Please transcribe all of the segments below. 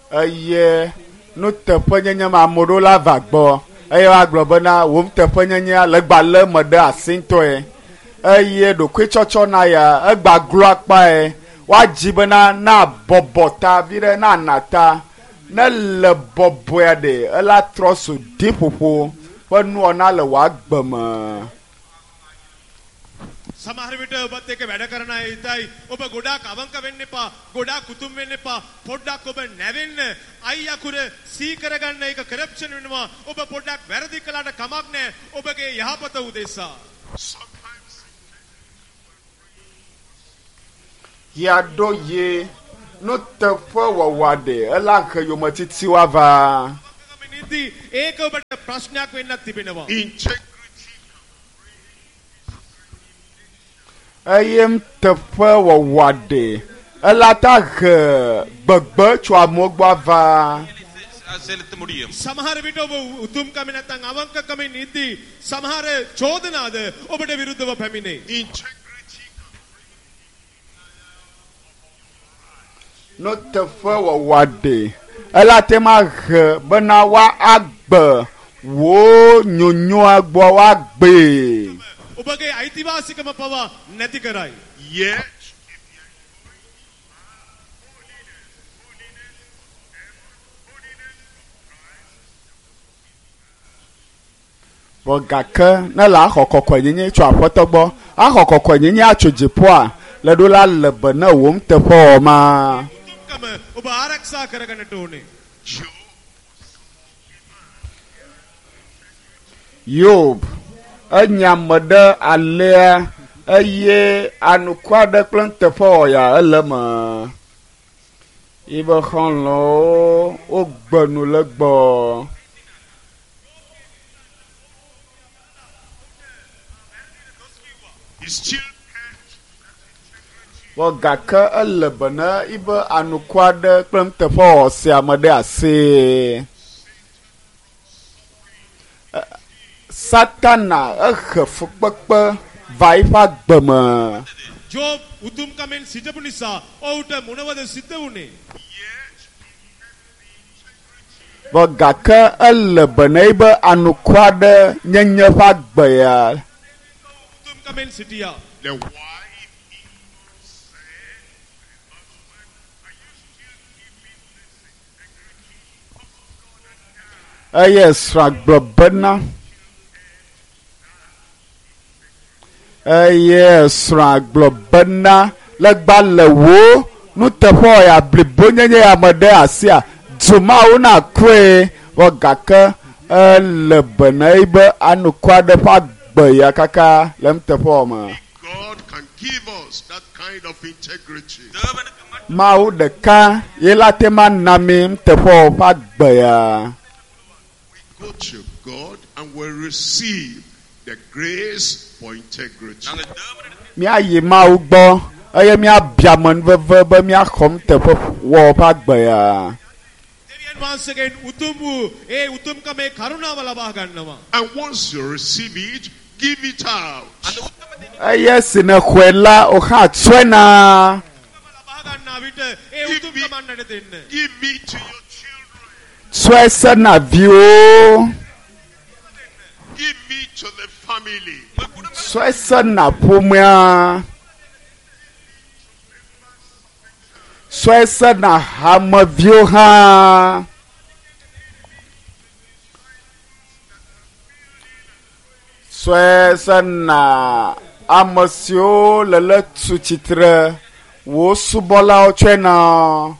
eye nu teƒe nyenye ma ameɖewo la va gbɔ eye woagblɔ bena wòm teƒe nyenye le gbalẽ me ɖe asi ŋutɔe eye ɖokuitsɔtsɔ na ya egba glo akpae woadzi bena na bɔbɔ ta vi ɖe na nata ne le bɔbɔe ɖe ela trɔ su ɖiƒoƒo ƒe nuwɔna le wòagbe me. සමහර විට ඔබත් එක්ක වැඩ කරන අය හිතයි ඔබ ගොඩාක් අවංක වෙන්න එපා ගොඩාක් උතුම් වෙන්න එපා පොඩ්ඩක් ඔබ නැවෙන්න අයි අකුර සී කරගන්න එක කරප්ෂන් වෙනවා ඔබ පොඩ්ඩක් වැරදි කළාට කමක් නැහැ ඔබගේ යහපත උදෙසා yaɖo ye nuteƒe wɔwɔ ɖe ela he yometiti wa va. ඒක ඔබට ප්‍රශ්නයක් වෙන්නත් තිබෙනවා. eye teƒe wɔwɔ ɖe ela ta he gbegbe tso amewo gbɔ va. සමහර විට ඔබ උතුම් කම නැත්නම් අවංක කමින් ඉදී සමහර චෝදනාද ඔබට විරුද්ධව පැමිණේ. nuteƒe wɔwɔ ɖe ela te ma he bena woagbe wo nyonyoa gbɔ woagbe. ඔබගේ අයිතිවාසිකම පවා නැති කරයි. Bɔ gake ne le axɔ kɔkɔe nyenye tso aƒetɔ gbɔ axɔ kɔkɔe nyenye atso dziƒoa le ɖo la le be ne wòm teƒe wɔ ma. ඔබ ආරක්ෂා කරගන්නට ඕනේ. Yob enya me ɖe alea eye anuku aɖe kple teƒe wɔya ele me. Yibe xɔlɔwo wogbe nu le gbɔ. Wɔ gake ele be ne yibe anuku aɖe kple teƒe wɔ sia me ɖe asi. Satana ehe fukpekpe va yiƒe agbe me. Job උතුම් කමෙන් සිටපු නිසා ඔහුට මොනවද සිද්ධ වුනේ? Bɔ gake ele be ne yibe anuku aɖe nyenye ƒe agbe ya. උතුම් කමෙන් සිටියා. Eye sra gblɔ bena le gbalẽ wo nuteƒe ya blibo nyenye ya me ɖe asia dumawo na kue wɔ gake ele be ne yibe anuku aɖe ƒe agbe ya kaka le nuteƒe wɔ me. God can give us that kind of integrity. Mawu ɖeka ye la te ma na mi nuteƒe wɔ ƒe agbe ya. Go to God and will receive the grace for integrity. Míayi Mawu gbɔ eye míabia me veve be míaxɔ nuteƒe wɔ ƒe agbe ya. And once you receive it, give it out. Eye si ne xɔe la o hã tsɔe na. Give it to your children. Tsɔe se na viwo. Give it to the family. Tsɔe se na ƒomea. Tsɔe se na hameviwo hã. Tsɔe se na ame siwo le tu tsitre wo subɔlawo tsɔe na.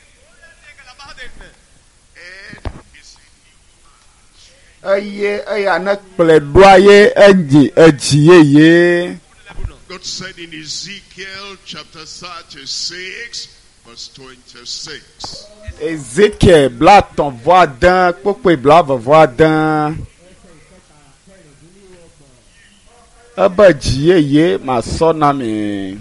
Eye eya ne kplɔe ɖoa ye edzi yeye. God said in Ezekiel chapter 36 verse 26. Ezekiel bla tɔn vɔ adẽ kpokpe bla vevɔ adẽ. Ebe dzi yeye ma sɔ na mi.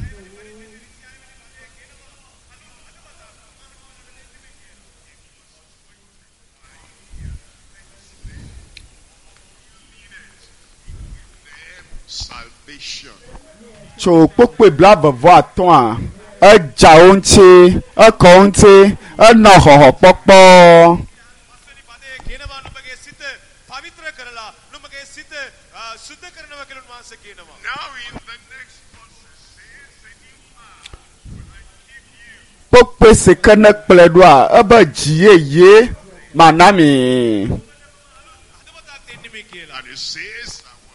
Salvation. Tso kpokpe bla vevɔ atɔ̃a edzawo ŋuti ekɔ ŋuti enɔ xɔxɔ kpɔkpɔ. පස්වෙනි පදයේ කියනවා නුඹගේ සිත පවිත්‍ර කරලා නුඹගේ සිත සුද්ධ කරනවා කියලා උන්වහන්සේ කියනවා. Now in the next verse says a new man. Kpokpe si ke ne kplɔe ɖoa ebe dzi yeye manami. හදවතක් දෙන්නේ මේ කියලා. And it says,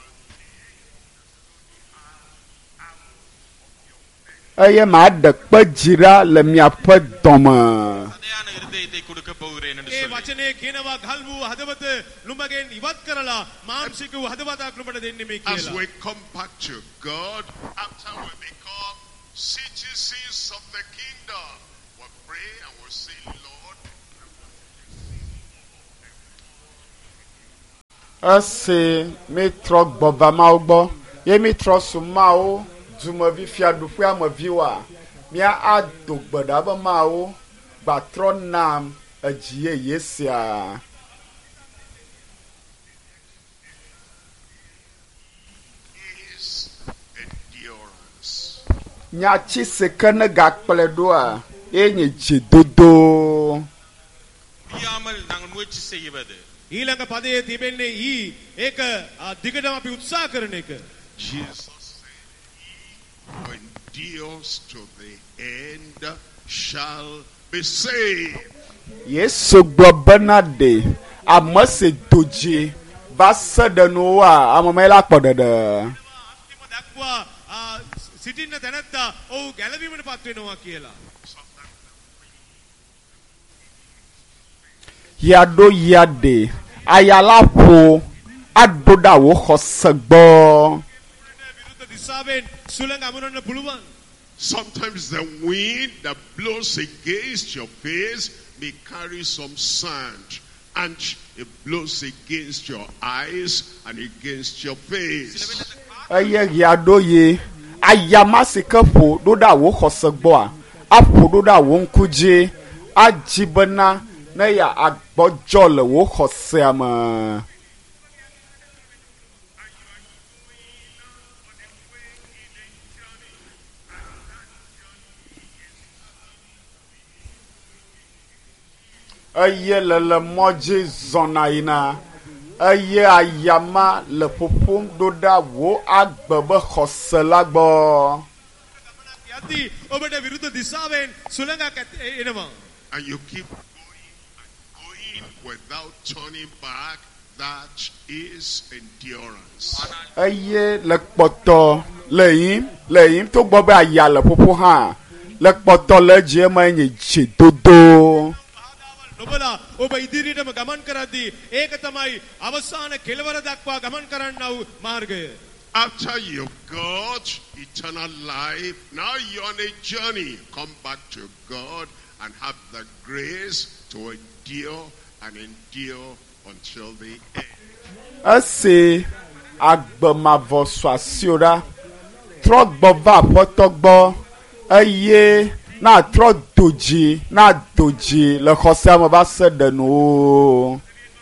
Eye maɖe kpe dzi ɖa le miaƒe dɔme. சதையான இருதயத்தை கொடுக்க போகிறேன் என்று ඒ சொல்லி වචනේ කියනවා ගල් වූ හදවත නුඹගෙන් ඉවත් කරලා මාංශික වූ හදවතක් නුඹට දෙන්නේ මේ as කියලා. we come back to God, after we become citizens of the kingdom, we pray and we say, Lord, Esi mi trɔ gbɔ va mawo gbɔ ye mi trɔ su mawo dumevi fiaɖuƒe amevi wa mia ado gbe ɖa be mawo gbatrɔ nam edzi yeye sia. is endurance. Nyatsi si ke ne gakplɔe ɖoa ye nye dzidodo. முடியாமல் நாங்கள் முயற்சி செய்வது ඊළඟ පදයේ තිබෙන්නේ ඒක දිගටම අපි උත්සාහ කරන එක. Jesus said, he who endures to the end shall be saved. Yesu gblɔ bena ɖe ame si do dzi va se ɖe nuwoa ame ma la kpɔ ɖeɖe. අන්තිම දක්වා සිටින්න තැනැත්තා ඔහු ගැලවීමට පත් වෙනවා කියලා. Yaɖo ya ɖe ayala ƒo aɖo ɖe awo xɔse gbɔ. විරුද්ධ දිශාවෙන් සුළඟ අමුණන්න පුළුවන්. Sometimes the wind that blows against your face may carry some sand, and it blows against your eyes and against your face. Eye yaɖo ye ayama si ke ƒo ɖo ɖe awo xɔse gbɔa aƒo ɖo ɖe awo ŋku dzi adzi bena ne ya agbɔdzɔ le wo xɔsea me. Eye le mɔ dzi zɔna yina eye ayama le ƒoƒom ɖo ɖe wo agbe be xɔse la gbɔ. යද්දී ඔබට විරුද්ධ දිශාවෙන් සුළඟක් එනවා. And you keep going without turning back. That is endurance. Eye le kpɔtɔ le yim to gbɔ be aya le ƒoƒo hã le kpɔtɔ le dzi eme nye dzidodo. නොබලා ඔබ ඉදිරියටම ගමන් කරද්දී ඒක තමයි අවසාන කෙළවර දක්වා ගමන් කරන්නා වූ මාර්ගය. After you got eternal life, now you're on a journey. Come back to God and have the grace to endure and endure until the end. Esi agbemavɔ suasio ɖa trɔ gbɔ va aƒetɔ gbɔ eye na trɔ do dzi le xɔsea me va se ɖe nuwo.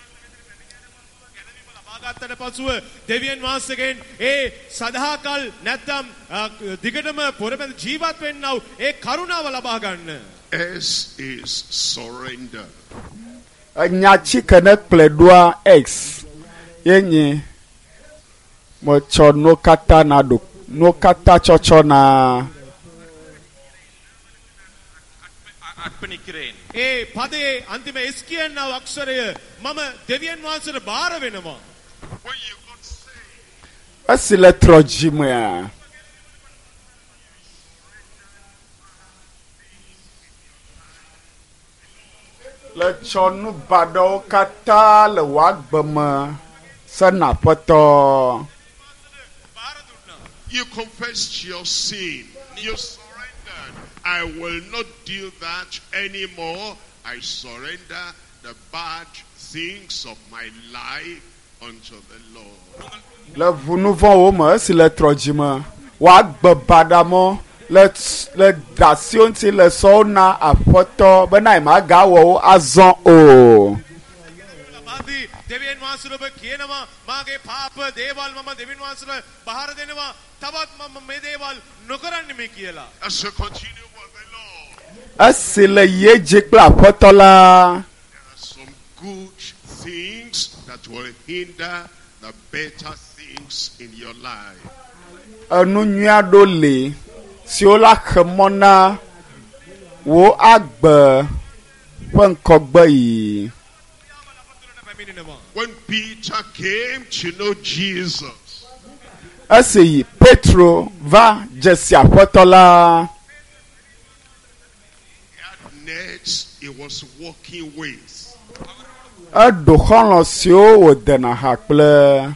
ලබාගත්තට පසුව දෙවියන් වහන්සේගෙන් ඒ සදාකල් නැත්නම් දිගටම පොරපැද ජීවත් වෙන්නව ඒ කරුණාව ලබා ගන්න. S is surrender. Nyatsi ke ne kplɔe ɖoa X ye nye metsɔ no katã na ɖo no katã tsɔtsɔ na. அர்ப்பணிக்கிறேன் ඒ පදයේ අන්තිම S කියනව අක්ෂරය මම දෙවියන් වහන්සේට බාර වෙනවා. When you got saved, Esi le trɔ dzi mea le tsɔ nu baɖewo katã le wò agbe me sena aƒetɔ. බාර දුන්නා. you confessed your sin. You surrendered. I will not do that anymore. I surrender the bad things of my life unto the Lord. Le vunuvɔwo me esi le trɔ dzi me wò agbe baɖamɔ le dasio ŋuti le sɔwo na aƒetɔ bena ye magawɔ wo azɔ o. ලබාදී දෙවියන් වහන්සේට ඔබ කියනවා මාගේ පාප දේවල් මම දෙවියන් වහන්සේට බාර දෙනවා. තවත් මම මේ දේවල් නොකරන්නේ මේ කියලා. As you continue with esi le ye dzi kple aƒetɔ la. There are some good things that will hinder the better things in your life. Enu nyui aɖewo li siwo la xe mɔ na wo agbe ƒe ŋkɔgbe yi. When Peter came to know Jesus, Esi Petro va dzesi aƒetɔ la. he had nets he was walking with. Eɖo xɔlɔ̃ siwo wòdena ha kple.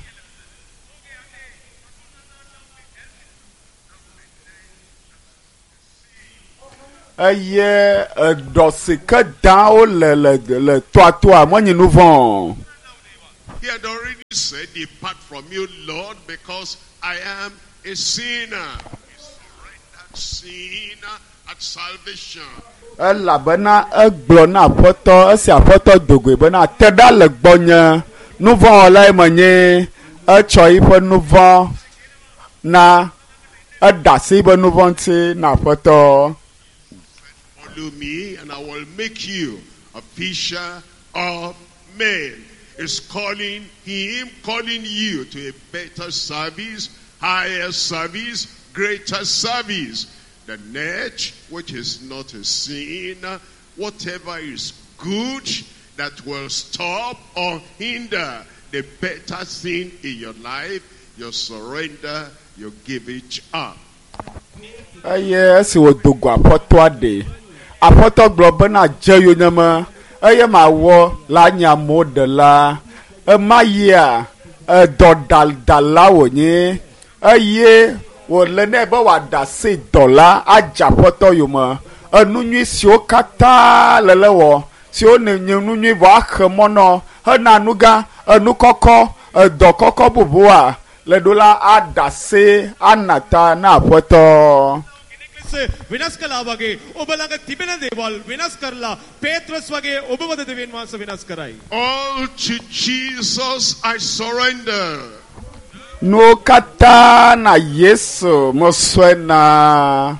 Eye eɖɔ si ke dãwo le toatoa menyi nu vɔ. He had already said, "Depart from you, Lord, because I am a sinner." He surrendered sin at salvation. Elabena egblɔ na aƒetɔ esi aƒetɔ dogoe bena te ɖa le gbɔnye nu vɔ wɔlae menye. Etsɔ yiƒe nu vɔ na eɖe asi yiƒe nu vɔ ŋuti na aƒetɔ. Follow me and I will make you a fisher of men. Is calling him, calling you to a better service, higher service, greater service. The net, which is not a sin, whatever is good that will stop or hinder the better thing in your life, you surrender, you give it up. Eye esi wòdogo aƒetɔa ɖe. Aƒetɔ gblɔ bena dze yonyeme eye mawɔ la nye amewo ɖe la. Ema yia dɔdala wònye eye wòle nɛ be wòaɖe asi dɔ la adze aƒetɔ yome. Enu nyui siwo katã lele wɔ siwo nye nu nyui vɔ axe mɔ nɔ hena nu gã enu kɔkɔ edɔ kɔkɔ bubua le ɖo la aɖe asi ana ta na aƒetɔ. විනාශ කළා වගේ ඔබ ළඟ තිබෙන දේවල් විනාශ කරලා පේත්‍රස් වගේ ඔබවද දෙවියන් වහන්සේ විනාශ කරයි. All to Jesus I surrender. No katã na Yesu mosɔe na.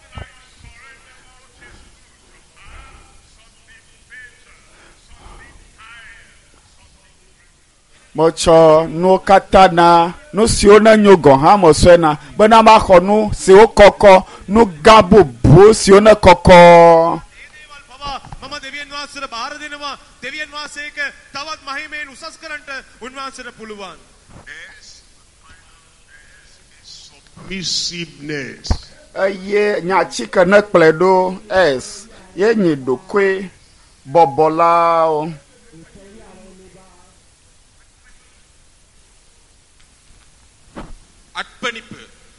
Motsɔ nu katã na nu siwo ne nyo gɔ̃ hã mosɔe na bena maxɔ nu siwo kɔkɔ nu gã bubu siwo ne kɔkɔ. මම දෙවියන් වහන්සේට බාර දෙනවා දෙවියන් වහන්සේක තවත් මහිමයෙන් උසස් කරන්නට උන්වහන්සේට පුළුවන්. Submissiveness. Eye nyatsike ne kplɔe ɖo es ye nyi ɖokui bɔbɔlawo. අර්පණිප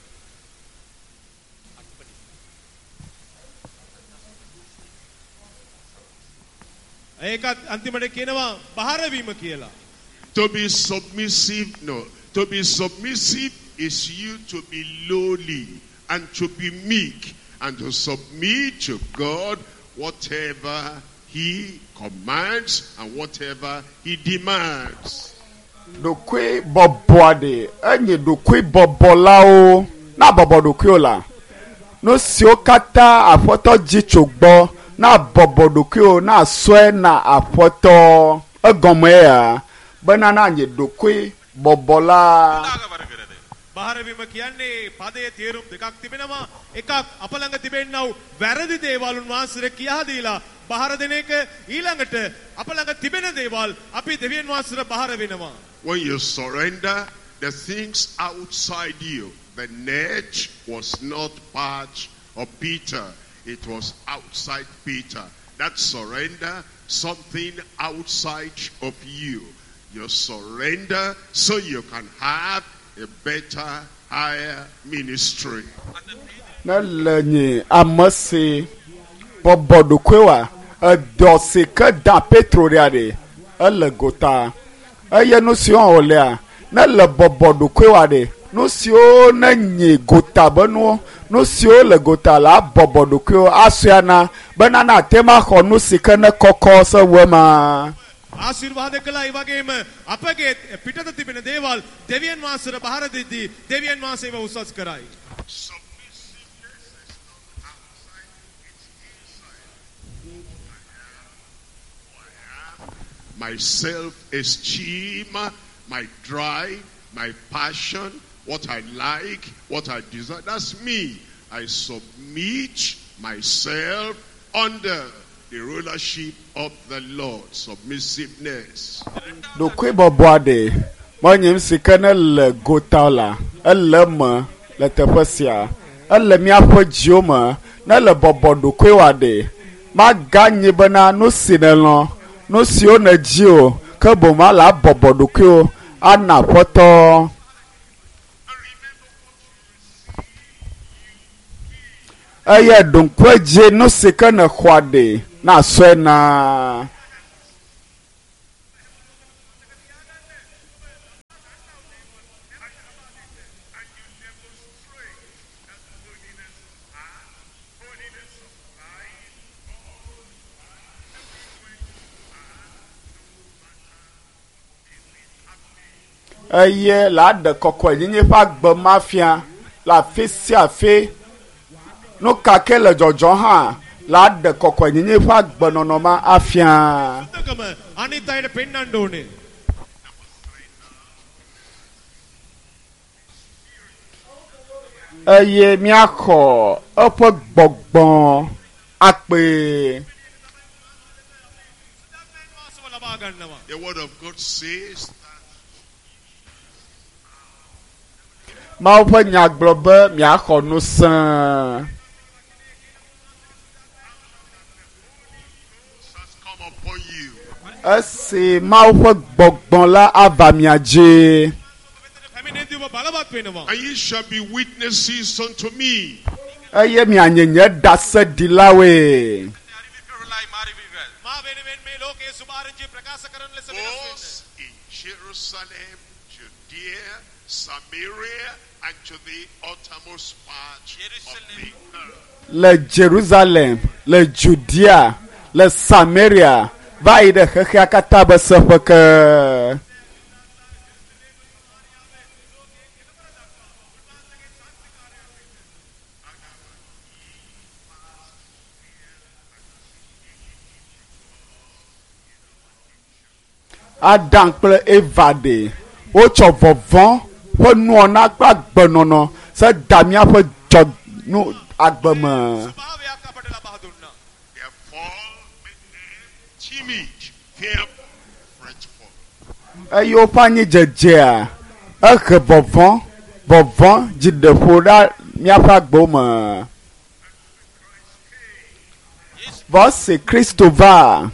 ඒකත් අන්තිමට කියනවා බාර වීම කියලා. To be submissive, no. To be submissive is you to be lowly and to be meek and to submit to God whatever he commands and whatever he demands. Ɖokui bɔbɔa ɖe enye ɖokui bɔbɔlawo na bɔbɔ ɖokuiwo la. Nu siwo katã aƒetɔ dzi tso gbɔ na bɔbɔ ɖokuiwo na sɔe na aƒetɔ. Egɔme ya bena na nye ɖokui bɔbɔla. දාග වරකරද බාර වීම කියන්නේ පදයේ තේරුම් දෙකක් තිබෙනවා. එකක් අප ළඟ තිබෙනා වූ වැරදි දේවල් උන්වහන්සේට කියා දීලා බාර දෙන එක ඊළඟට අප ළඟ තිබෙන දේවල් අපි දෙවියන් වහන්සේට බාර වෙනවා. When you surrender the things outside you, the net was not part of Peter. It was outside Peter. That surrender, something outside of you. You surrender so you can have a better, higher ministry. Ne le nye ame si bɔbɔ ɖokui wa edɔ si ke da Petro ɖia ɖe ele gota. Eye nu siwo wòlea ne le bɔbɔ ɖokui wa ɖe nu siwo ne nye gota be nuwo nu siwo le gota la bɔbɔ ɖokuiwo asɔe na bena na te ma xɔ nu si ke ne kɔkɔ se wo ma. ආශිර්වාද කළා ඒ වගේම අපගේ පිටත තිබෙන දේවල් දෙවියන් වහන්සේට බාර දෙද්දී දෙවියන් වහන්සේව උසස් කරයි. my self-esteem, my drive, my passion, what I like, what I desire. That's me. I submit myself under the rulership of the Lord. Submissiveness. Do kwe boboade. Monyem sikane le gotala. Elle me le tepesia. Elle mi apo jioma. Na le bobo do kwe wade. Ma gagne bana no sinelon. No si o na jio. Ke boma la bobo do kwe ana poto. Eye don kwe je no sikane kwade. Na swena. Eye la de kokwe nyi pa gbe mafia la fe si afe no kake le jojo ha la de kokwe nyi pa gbe nonoma afia අනිත් අයට පෙන්වන්න ඕනේ. eye miako opo gbogbon ape ලබා ගන්නවා. The word of God says ma opo nyaglobe miako no san has come upon you. ese ma opo gbogbon la avamiaje පැමිණෙද්දී ඔබ බලවත් වෙනවා. And ye shall be witnesses unto me. eye mi anyenye dase dilawe මා වෙනුවෙන් මේ ලෝකයේ සුභාරංචිය ප්‍රකාශ කරන ලෙස වෙනස් වෙන්න. Both in Jerusalem, Judea, Samaria, and to the uttermost part of the earth. le Jerusalem le Judea le Samaria va ide khia kataba sefeke Adam kple Eva de wotsɔ vɔvɔn ƒe nuwɔna kple agbenono se da míaƒe dzɔ nu agbeme. ස්වභාවයක් අපට ලබා දුන්නා. Their fall made them timid, fearful, fretful. Eye woƒe anyidzedzea ehe vɔvɔn dzideƒo ɖe míaƒe agbewo me. Vɔ se Kristo va.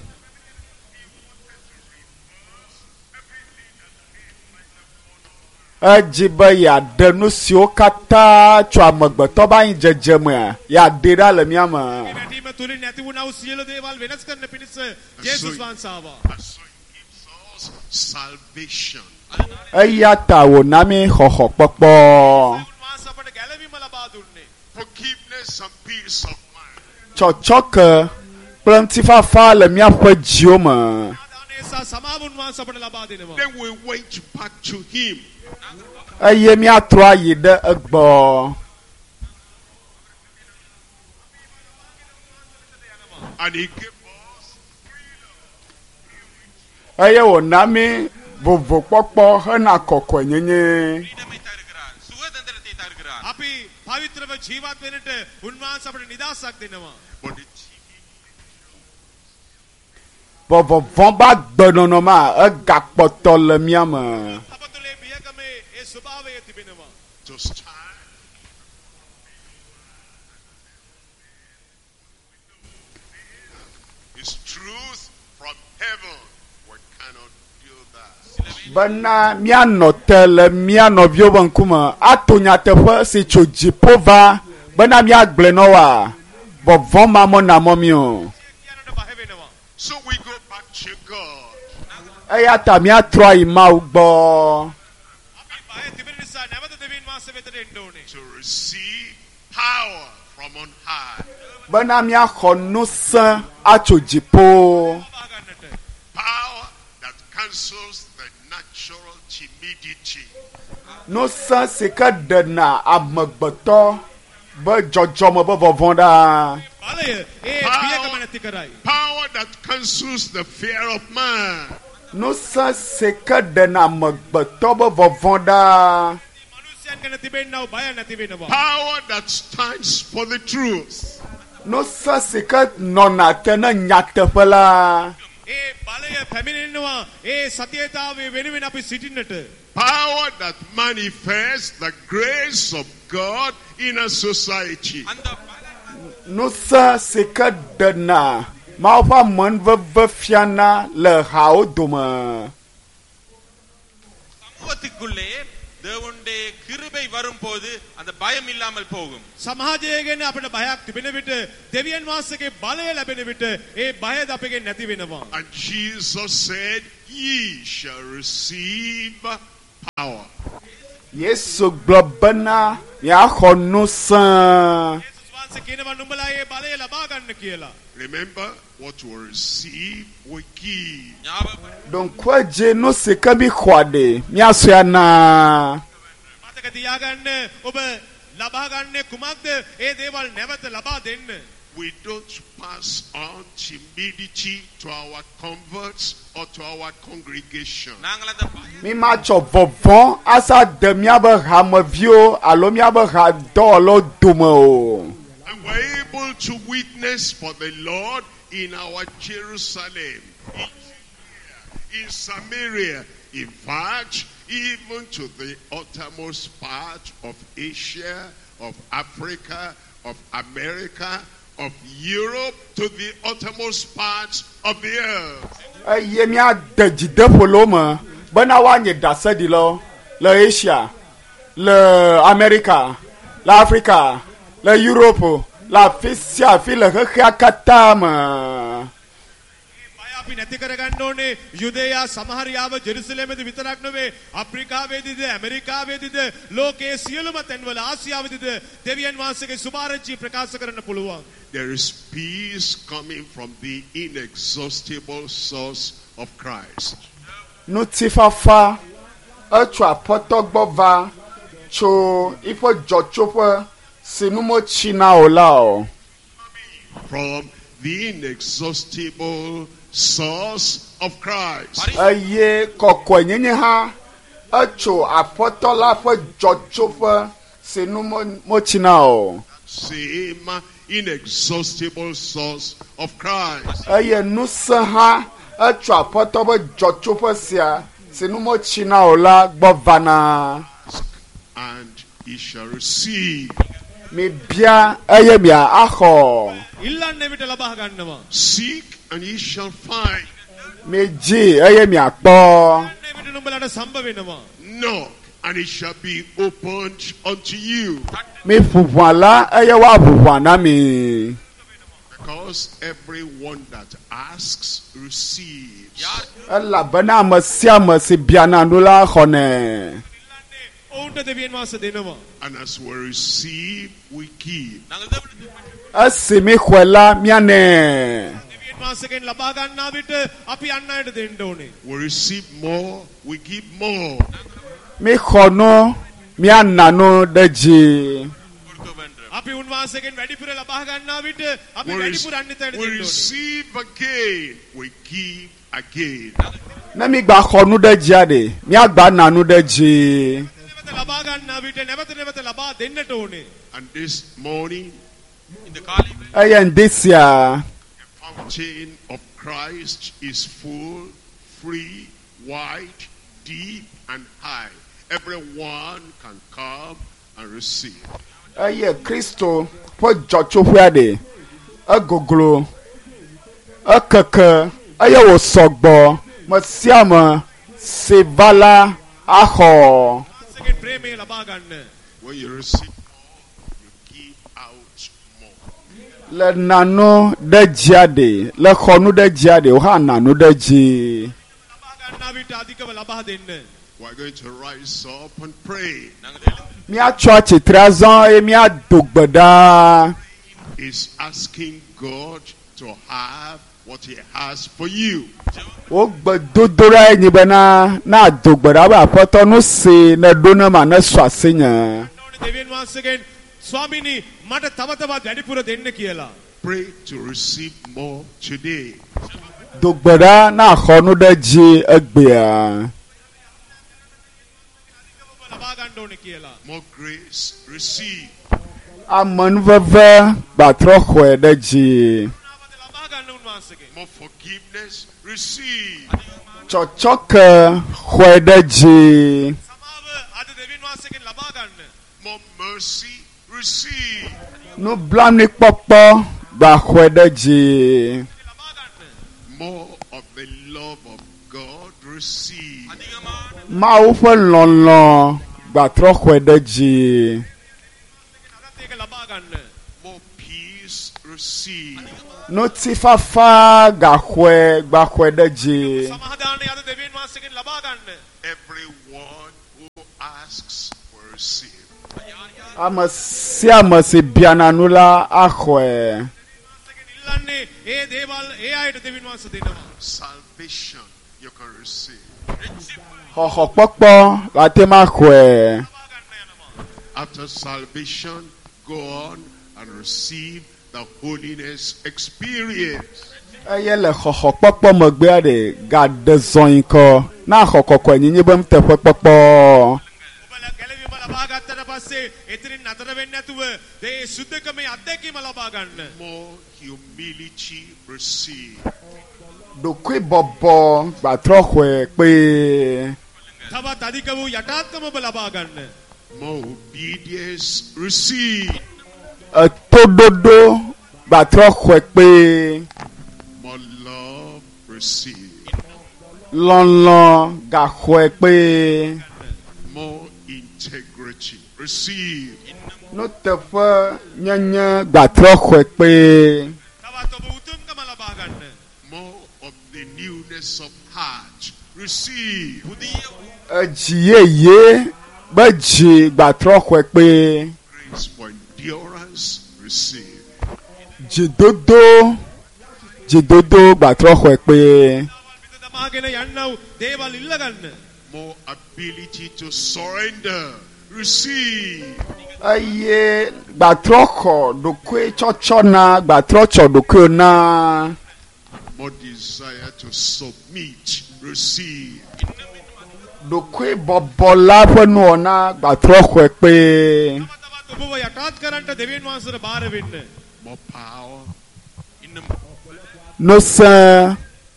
Edzi be yeaɖe nu siwo katã tso amegbetɔ ƒe anyidzedze mea yeaɖe ɖa le mía me. වැටීම තුලින් නැති වුණා වූ සියලු දේවල් වෙනස් කරන්න පිණිස ජේසුස් වහන්සේ ආවා. And so he gives us salvation. Eya ta wòna mí xɔxɔkpɔkpɔ. උන්වහන්සේ අපට ගැලවීම ලබා දුන්නේ. Forgiveness and peace of mind. Tsɔtsɔke kple ŋutifafa le míaƒe dziwo me. ආදානයේ සහ සමාව උන්වහන්සේ අපට ලබා දෙනවා. Then we went back to him. Eye míatrɔ ayi ɖe egbɔ. And he gave us Eye wòna mí vovokpɔkpɔ hena kɔkɔenyenye. சுகதந்திரத்தை தருகிறார். අපි පවිත්‍රව ජීවත් වෙන්නට උන්වහන්සේ අපට නිදහසක් දෙනවා. but the Vɔvɔvɔn ƒe agbenɔnɔ ma egakpɔtɔ le mía me. අප තුළේ බියකමේ ඒ ස්වභාවය තිබෙනවා. to stand is truth from heaven. We cannot do that. Bena míanɔ te le mía nɔviwo ƒe ŋkume ato nyateƒe si tso dziƒo va bena míagblẽ nɔ wa vɔvɔn ma mɔna mɔ mí o. කියන්නට බය වෙනවා. So we go back to God. Eya ta míatrɔ ayi Mawu gbɔ. අපි බය තිබෙන නිසා නැවත දෙවියන් වහන්සේ වෙතට එන්න ඕනේ. To receive power from on high. Bena míaxɔ ŋusẽ atso dziƒo. ලබා ගන්නට. Power that cancels the natural timidity. Ŋusẽ si ke ɖena amegbetɔ be dzɔdzɔme be vɔvɔ̃ ɖa. බලය ඒ බියකම නැති කරයි. Power that cancels the fear of man. नुस्सा सेका डना मगबतोब ववोंडा මනුෂ්‍යයන් ගැන තිබෙන්නව බය නැති වෙනවා. Power that stands for the truth. नुस्सा सेका नोनातना न्यातपला ඒ බලය පැමිණෙනවා ඒ සත්‍යතාවයේ වෙනුවෙන් අපි සිටින්නට. Power that manifests the grace of God in a society. அந்த नुस्सा सेका डना माउपा मन वफियाना ल हाउ दुमा சமூகத்துக்குள்ளே தேவனுடைய கிருபை வரும்போது அந்த பயம் இல்லாமல் போகும். සමාජය ගැන අපිට බයක් තිබෙන විට දෙවියන් වහන්සේගේ බලය ලැබෙන විට ඒ බයද අපගෙන් නැති වෙනවා. And Jesus said, ye shall receive power. Yesu globana ya khonusa යේසුස් වහන්සේ කියනවා නුඹලා ඒ බලය ලබා ගන්න කියලා. Remember, what we receive, we give. ஞாபகம் donc kwa je no seka bi khwade miasana මතක තියාගන්න ඔබ ලබා ගන්නේ කුමක්ද? ඒ දේවල් නැවත ලබා දෙන්න. We don't pass on timidity to our converts or to our congregation. நாங்கள் அந்த பயம் mi ma cho vovon asa de miabe hamavio alo miabe ha do lo dumo And we're able to witness for the Lord in our Jerusalem, in Judea, in Samaria, in fact, even to the uttermost part of Asia, of Africa, of America, of Europe, to the uttermost parts of the earth. ye mia de jide poloma bana wa nye dasa di lo le Asia le America le Africa le Europe la fisia fi le khakatama බය අපි නැති කරගන්න ඕනේ. යුදේයා සමහරියාව ජෙරුසලමේදී විතරක් නෙවෙයි අප්‍රිකාවේදීද ඇමරිකාවේදීද ලෝකයේ සියලුම තැන්වල ආසියාවේදීද දෙවියන් වහන්සේගේ සුභාරංචිය ප්‍රකාශ කරන්න පුළුවන්. There is peace coming from the inexhaustible source of Christ. nutifafa etu apotogbova tso ifo jochope sinumo china olao From the inexhaustible source of Christ. eye kokwenyenye ha etu apotola fo jochope sinumo china o Same inexhaustible source of Christ. eye nusa ha etu apotobe jochope sia sinumo china ola gbovana And he shall receive. mi bia eye bia aho ඉල්ලන්න විට ලබා ගන්නවා. Seek and ye shall find. mi ji eye mi akpo ඉල්ලන්න විට නුඹලාට සම්බ වෙනවා. Knock and it shall be opened unto you. mi fufuala eye wa fufuana mi Because everyone that asks receives. யார் elabena amasi biana nula khone ඔවුන්ට දෙවියන් වහන්සේ දෙනවා. And as we receive, we give. நாங்கள் தேவனுக்கு asimi khwela miane දෙවියන් වහන්සේගෙන් ලබා ගන්නා විට අපි අන් අයට දෙන්න ඕනේ. We receive more, we give more. mi khono mianano deji கொடுக்க வேண்டும். අපි උන්වහන්සේගෙන් වැඩිපුර ලබා ගන්නා විට අපි We, වැඩිපුර අන්‍යයට දෙන්න we ඕනේ. receive again, we give again. na mi gba khonu deji ade mi agba nanu deji නැවත ලබා ගන්නා විට නැවත නැවත ලබා දෙන්නට ඕනේ. And this morning, இந்த காலை eye ndisia the fountain of Christ is full, free, wide, deep, and high. Everyone can come and receive. eye kristo po jochofu ade agoglo akaka eye wo sogbo mo siama sevala aho වහන්සේගෙන් ප්‍රේමය ලබා ගන්න. When you receive more, you give out more. le nano deji ade le khonu deji ade o ha nanu deji ලබා ගන්නා විට අධිකව ලබා දෙන්න. We're going to rise up and pray. நாங்கள் எழுந்து mia church 3 ans et mia dogbeda Is asking God to have what he has for you. o gbedodora enyi bena na dogbeda ba poto no se na dona ma na so asenya ඕනේ දෙවියන් වහන්සේගෙන් ස්වාමීනි මට තව තවත් වැඩිපුර දෙන්න කියලා. Pray to receive more today. dogbeda na xɔ nu ɖe dzi egbea. ලබා ගන්න ඕනේ කියලා. More grace, receive. Amenuveve gbatrɔ xɔe ɖe dzi. කරුණාවද ලබා ගන්න උන්වහන්සේගෙන්. More forgiveness, receive. Tsɔtsɔke xɔe ɖe dzi. සමාව අද දෙවියන් වහන්සේගෙන් ලබා ගන්න. More mercy, receive. Nublanuikpɔkpɔ gba xɔe ɖe dzi. ලබා ගන්න. More of the love of God, receive. Mawu ƒe lɔlɔ gbatrɔ xɔe ɖe dzi. අදත් ඒක ලබා ගන්න. More peace, receive. Ŋutifafa gaxɔe gba xɔe ɖe dzi. සමාදානය අද දෙවියන් වහන්සේගෙන් ලබා ගන්න. Everyone who asks will receive. Ame sia ame si biana nu la axɔe. ඉල්ලන්නේ ඒ දේවල් ඒ අයට දෙවියන් වහන්සේ දෙනවා. Salvation, you can receive. Xɔxɔkpɔkpɔ la te ma xɔe. ලබා ගන්න යනවා. After salvation, go on and receive the holiness experience. Eye le xɔxɔkpɔkpɔ megbea de gaɖe zɔnyi kɔ na xɔ kɔkɔe nyinyi be teƒe kpɔkpɔ. ඔබ ගැලවීම ලබා ගත්තට පස්සේ එතනින් නතර වෙන්නේ නැතුව ඒ සුද්ධකමේ අත්දැකීම ලබා ගන්න. More humility, receive. Ɖokui bɔbɔ gbatrɔ xɔe kpe. තවත් අධික වූ යටාත්කම ඔබ ලබා ගන්න. More obedience, receive. Etoɖoɖo gbatrɔ xɔe kpe. More love, receive. Lɔlɔ gaxɔe kpe. More integrity, receive. Nuteƒe nyenye gbatrɔ xɔe kpe. තවත් ඔබ උතුම්කම ලබා ගන්න. More of the newness of heart, receive. Edzi yeye be dzi gbatrɔ xɔe kpe. Grace for endurance, receive. Dzidodo gbatrɔ xɔe kpe. විත දමාගෙන යන්න වූ දේවල් ඉල්ල ගන්න. More ability to surrender, receive. Eye gbatrɔ xɔ ɖokui tsɔtsɔ na gbatrɔ tsɔ ɖokui na. More desire to submit, receive. Ɖokui bɔbɔ la ƒe nuwɔna gbatrɔ xɔe kpe. තවත් ඔබව යටාත් කරන්නට දෙවියන් වහන්සේට බාර වෙන්න. More power, Nosẽ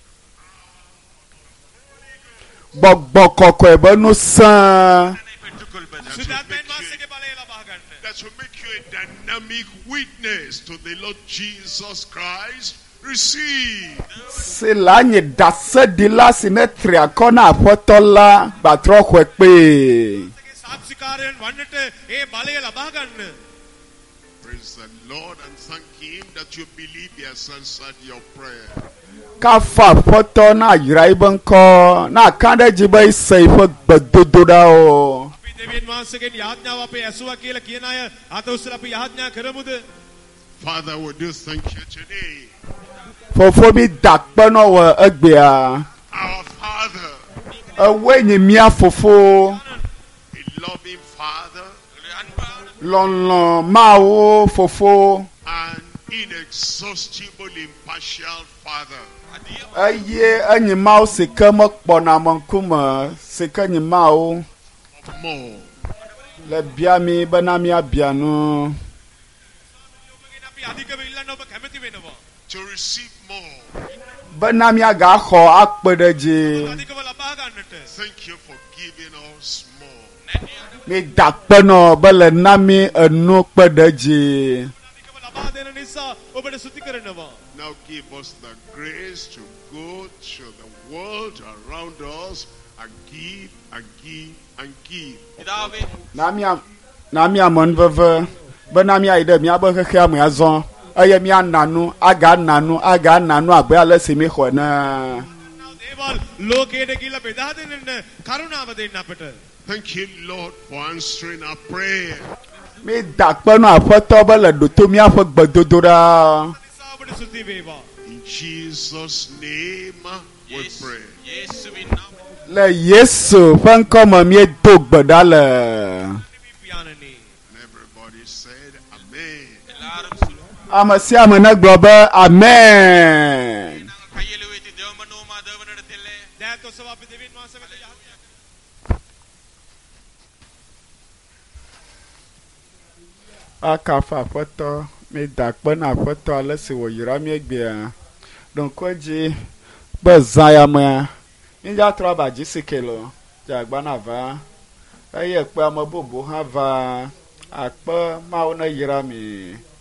gbɔgbɔ kɔkɔe be nosẽ. සුද්ධාත්මයන් වහන්සේගේ බලය ලබා ගන්න. that will make you a dynamic witness to the Lord Jesus Christ, receive. Si la nye daseɖila si ne tri akɔ na aƒetɔ la gbatrɔ xɔe kpe. සාක්ෂිකාරයන් වන්නට ඒ බලය ලබා ගන්න. Praise the Lord and thank Him that you believe He has answered your prayer. Kafa aƒetɔ na yra yi be ŋkɔ na ka ɖe dzi be se yi ƒe gbedodoɖawo. අපි දෙවියන් වහන්සේගෙන් යාඥාව අපේ ඇසුවා කියලා කියන අය අත උස්සලා අපි යාඥා කරමුද? Father, we do thank you today. Fofo mi da kpenɔ wɔ egbea. Our Father, Ewoe nye mía fofo. a loving Father Lɔlɔ mawo fofo. and inexhaustible, impartial Father. Eye enyi mawo si ke mekpɔna me ŋkume si ke nyi mawo More, le bia mi bena míabia nu. ඔබගෙන් අපි අධිකව ඉල්ලන්න ඔබ කැමති වෙනවා. to receive more. Bena míagaxɔ akpe ɖe dzi. අධිකව ලබා ගන්නට. Thank you for giving us more. Mi da kpenɔ be le na mi enu kpe ɖe dzi. අධිකව ලබා දෙන නිසා ඔබට ස්තුති කරනවා. Now give us the grace to go to the world around us and give and give and give. පිතාවේ Na míame nuveve bena míayi ɖe míabe xexea me azɔ eye míana nu agana nu abe ale si mi xɔ ene. දේවල් ලෝකයට කියලා බෙදා දෙන්න කරුණාව දෙන්න අපට. Thank you, Lord, for answering our prayer. Mi da kpenɔ aƒetɔ be le ɖoto míaƒe gbedodoɖa. නිසා ඔබට ස්තුති වේවා. In Jesus' name we pray. යේසුවින් නාමයෙන් Le Yesu ƒe ŋkɔme míedo gbe ɖa le. පියාණනි. And everybody said, Amen. எல்லாரும் சொல்லுவோம் Ame sia ame negblɔ be amen. கையில் வைத்து දෙවම නෝමා දෙවනට තෙල්ලේ දැත් ඔසව අපි දෙවියන් වහන්සේ වෙත යහතියක් akafa aƒetɔ mi da kpe na aƒetɔ ale si wòyra míegbea ɖonkɔdzi be zã ya mea mídza trɔ aba dzi si ke lo dzagba na va eye kpe ame bubu hã va akpe mawo ne yra mi.